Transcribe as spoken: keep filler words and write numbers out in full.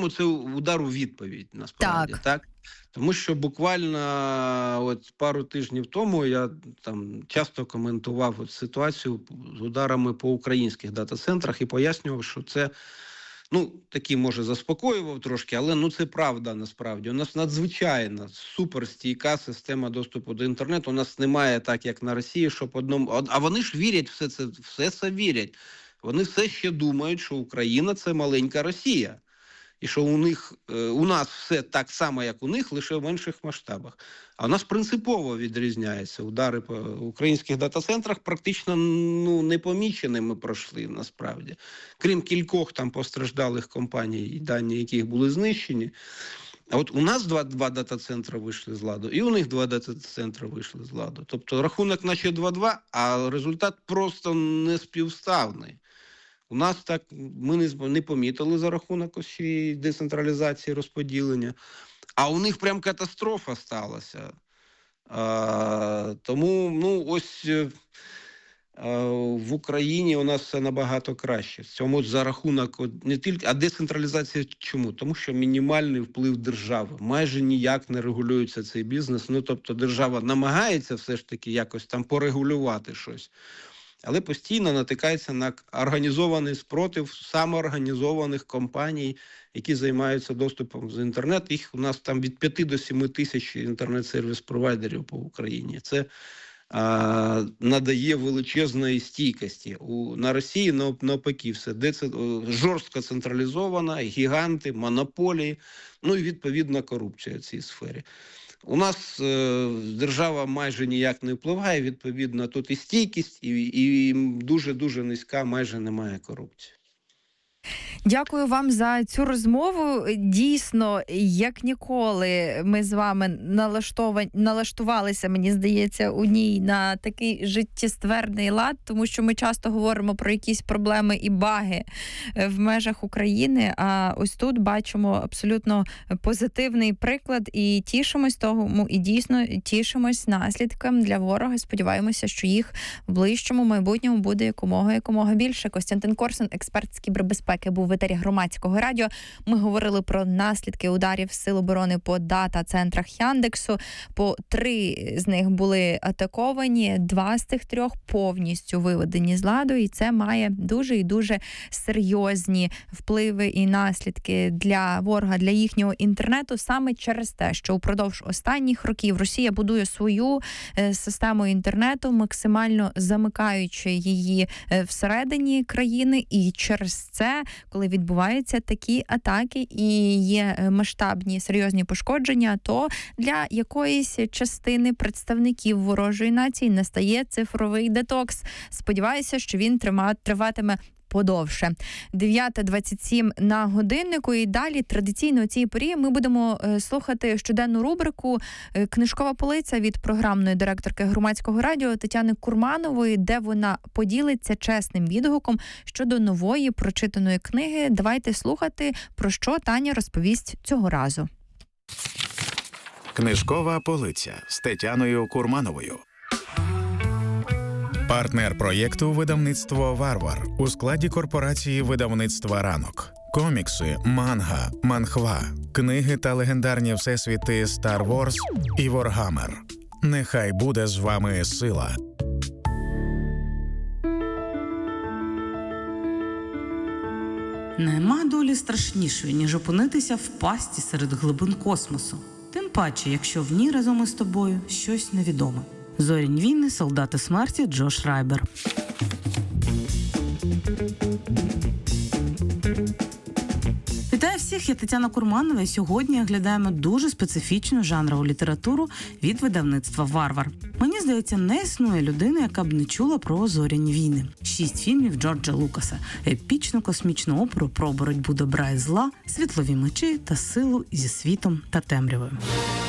чому це удар у відповідь, насправді, так? так? Тому що буквально от пару тижнів тому я там часто коментував от ситуацію з ударами по українських дата-центрах і пояснював, що це, ну, такі, може, заспокоював трошки, але, ну, це правда, насправді. У нас надзвичайно суперстійка система доступу до інтернету. У нас немає так, як на Росії, щоб одному... А вони ж вірять, все це, все це вірять. Вони все ще думають, що Україна – це маленька Росія. І що у них, у нас все так само, як у них, лише в менших масштабах. А у нас принципово відрізняється. Удари по українських дата-центрах практично, ну, непоміченими пройшли, насправді. Крім кількох там постраждалих компаній, дані яких були знищені. А от у нас два, два дата-центри вийшли з ладу, і у них два дата-центри вийшли з ладу. Тобто рахунок наче два-два, а результат просто не співставний. У нас так, ми не, не помітили за рахунок ось цієї децентралізації розподілення, а у них прям катастрофа сталася. А, тому, ну, ось а, в Україні у нас все набагато краще. Цьому за рахунок не тільки, а децентралізація чому? Тому що мінімальний вплив держави. Майже ніяк не регулюється цей бізнес. Ну, тобто держава намагається все ж таки якось там порегулювати щось. Але постійно натикається на організований спротив самоорганізованих компаній, які займаються доступом з інтернет. Їх у нас там від п'яти до семи тисяч інтернет-сервіс-провайдерів по Україні. Це а, надає величезної стійкості. У, на Росії навпаки все деци, жорстко централізовано, гіганти, монополії, ну і відповідно корупція в цій сфері. У нас е, держава майже ніяк не впливає, відповідно, тут і стійкість, і, і дуже-дуже низька, майже немає корупції. Дякую вам за цю розмову. Дійсно, як ніколи, ми з вами налаштовані, налаштувалися, мені здається, у ній на такий життєстверний лад, тому що ми часто говоримо про якісь проблеми і баги в межах України, а ось тут бачимо абсолютно позитивний приклад і тішимось тому, і дійсно тішимось наслідкам для ворога. Сподіваємося, що їх в ближчому майбутньому буде якомога, якомога більше. Костянтин Корсун, експерт з кібербезпеки, був в етері Громадського радіо. Ми говорили про наслідки ударів Сил оборони по дата-центрах Яндексу. По три з них були атаковані, два з тих трьох повністю виведені з ладу, і це має дуже і дуже серйозні впливи і наслідки для ворога, для їхнього інтернету, саме через те, що упродовж останніх років Росія будує свою систему інтернету, максимально замикаючи її всередині країни, і через це, коли відбуваються такі атаки і є масштабні серйозні пошкодження, то для якоїсь частини представників ворожої нації настає цифровий детокс. Сподіваюся, що він триватиме подовше. дев'ята двадцять сім на годиннику, і далі традиційно у цій порі ми будемо слухати щоденну рубрику «Книжкова полиця» від програмної директорки Громадського радіо Тетяни Курманової, де вона поділиться чесним відгуком щодо нової прочитаної книги. Давайте слухати, про що Таня розповість цього разу. «Книжкова полиця» з Тетяною Курмановою. Партнер проєкту «Видавництво Варвар» у складі корпорації видавництва «Ранок». Комікси, манга, манхва, книги та легендарні всесвіти Star Wars і Warhammer. Нехай буде з вами сила. Нема долі страшнішої, ніж опинитися в пастці серед глибин космосу. Тим паче, якщо в ній разом із тобою щось невідоме. «Зорінь війни. Солдати смерті» Джош Райбер. Вітаю всіх, я Тетяна Курманова, і сьогодні оглядаємо дуже специфічну жанрову літературу від видавництва «Варвар». Мені здається, не існує людини, яка б не чула про «Зоряні війни». Шість фільмів Джорджа Лукаса, епічну космічну оперу про боротьбу добра і зла, світлові мечі та силу зі світом та темрявою.